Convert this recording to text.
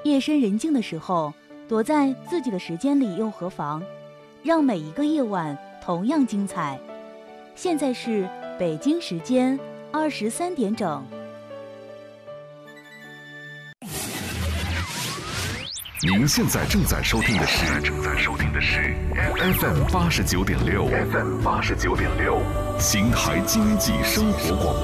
夜深人静的时候，躲在自己的时间里又何妨？让每一个夜晚同样精彩。现在是北京时间23点整。 您现在正在收听的是 FM 89.6 FM 89.6 邢台经济生活广播。